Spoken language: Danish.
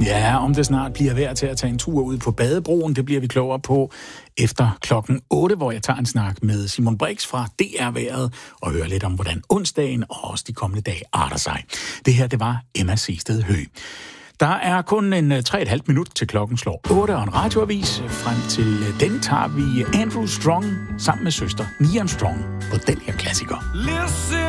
Ja, om det snart bliver værd til at tage en tur ud på Badebroen, det bliver vi klogere på efter klokken 8, hvor jeg tager en snak med Simon Brix fra DR-vejret og hører lidt om, hvordan onsdagen og også de kommende dage arter sig. Det her, det var Emma Seested Høgh. Der er kun en 3,5 minut til klokken slår 8 og en radioavis. Frem til den tager vi Andrew Strong sammen med søster Nian Strong på den her klassiker.